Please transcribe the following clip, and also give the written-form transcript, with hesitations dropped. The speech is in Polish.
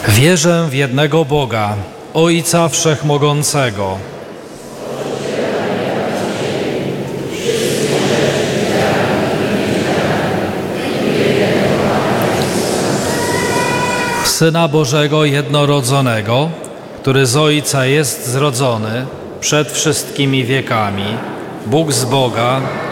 Wierzę w jednego Boga, Ojca Wszechmogącego, Syna Bożego jednorodzonego, który z Ojca jest zrodzony przed wszystkimi wiekami, Bóg z Boga,